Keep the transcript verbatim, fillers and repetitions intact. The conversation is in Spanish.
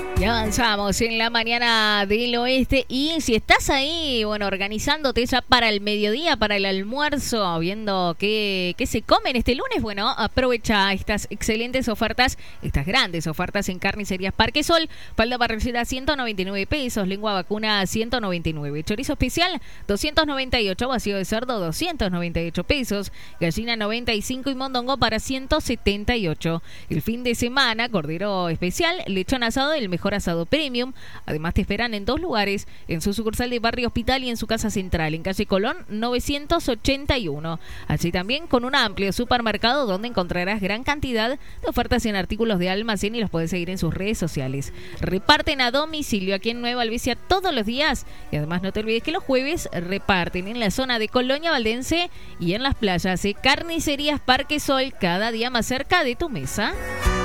Y avanzamos en la mañana del oeste. Y si estás ahí, bueno, organizándote ya para el mediodía, para el almuerzo, viendo qué, qué se comen este lunes, bueno, aprovecha estas excelentes ofertas, estas grandes ofertas en Carnicerías Parque Sol. Falda parrillera ciento noventa y nueve pesos, lengua vacuna ciento noventa y nueve, chorizo especial doscientos noventa y ocho, vacío de cerdo doscientos noventa y ocho pesos, gallina noventa y cinco y mondongo para ciento setenta y ocho. El fin de semana, cordero especial, lechón asado, el mejor asado premium. Además te esperan en dos lugares, en su sucursal de Barrio Hospital y en su casa central, en calle Colón novecientos ochenta y uno. Allí también con un amplio supermercado donde encontrarás gran cantidad de ofertas en artículos de almacén y los puedes seguir en sus redes sociales. Reparten a domicilio aquí en Nueva Albesia todos los días y además no te olvides que los jueves reparten en la zona de Colonia Valdense y en las playas. ¿eh? Carnicerías Parque Sol, cada día más cerca de tu mesa.